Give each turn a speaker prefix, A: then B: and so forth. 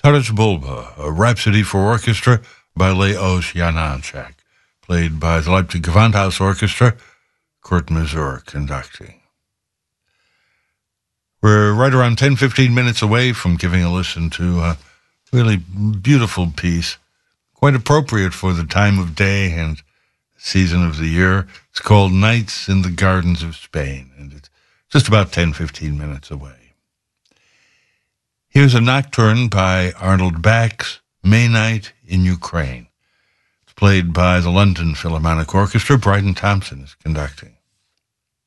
A: Taraj Bulba, a Rhapsody for Orchestra by Leos Janáček, played by the Leipzig Gewandhaus Orchestra, Kurt Masur conducting. We're right around 10-15 minutes away from giving a listen to a really beautiful piece, quite appropriate for the time of day and season of the year. It's called Nights in the Gardens of Spain, and it's just about 10-15 minutes away. Here's a nocturne by Arnold Bax, May Night in Ukraine. It's played by the London Philharmonic Orchestra. Bryden Thompson is conducting.